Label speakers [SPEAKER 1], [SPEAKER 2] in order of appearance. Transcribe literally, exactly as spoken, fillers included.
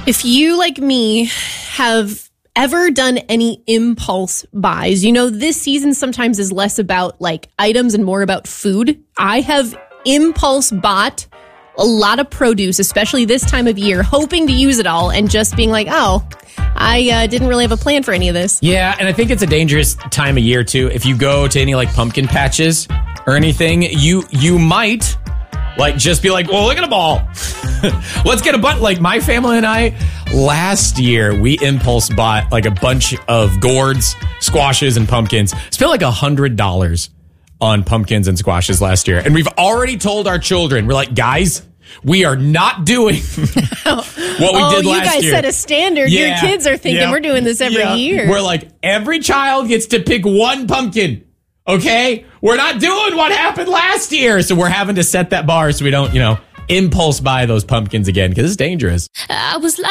[SPEAKER 1] If you, like me, have ever done any impulse buys, you know, this season sometimes is less about like items and more about food. I have impulse bought a lot of produce, especially this time of year, hoping to use it all and just being like, oh, I uh, didn't really have a plan for any of this.
[SPEAKER 2] Yeah, and I think it's a dangerous time of year, too. If you go to any, like, pumpkin patches or anything, you you might, like, just be like, well, look at a ball. Let's get a bunch. Like, my family and I, last year, we impulse bought, like, a bunch of gourds, squashes, and pumpkins. Spent, like, one hundred dollars on pumpkins and squashes last year. And we've already told our children, we're like, guys, we are not doing what we
[SPEAKER 1] oh,
[SPEAKER 2] did last year.
[SPEAKER 1] You guys set a standard.
[SPEAKER 2] Yeah.
[SPEAKER 1] Your kids are thinking
[SPEAKER 2] Yeah.
[SPEAKER 1] we're doing this every
[SPEAKER 2] Yeah.
[SPEAKER 1] year.
[SPEAKER 2] We're like, every child gets to pick one pumpkin. Okay? We're not doing what happened last year. So we're having to set that bar so we don't, you know, impulse buy those pumpkins again because it's dangerous.
[SPEAKER 3] I was like